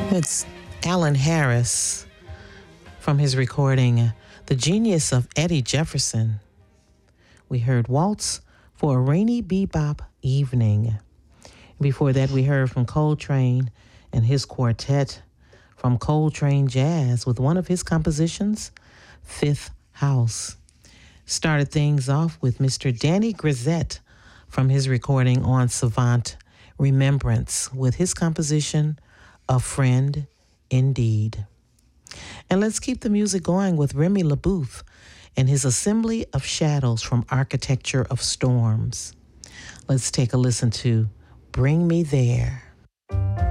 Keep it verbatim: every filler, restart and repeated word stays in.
It's Alan Harris from his recording, The Genius of Eddie Jefferson. We heard Waltz for a Rainy Bebop Evening. Before that, we heard from Coltrane and his quartet from Coltrane Jazz with one of his compositions, Fifth House. Started things off with Mister Danny Grisette from his recording on Savant Remembrance with his composition, A Friend Indeed. And let's keep the music going with Remy LaBouth and his Assembly of Shadows from Architecture of Storms. Let's take a listen to Bring Me There.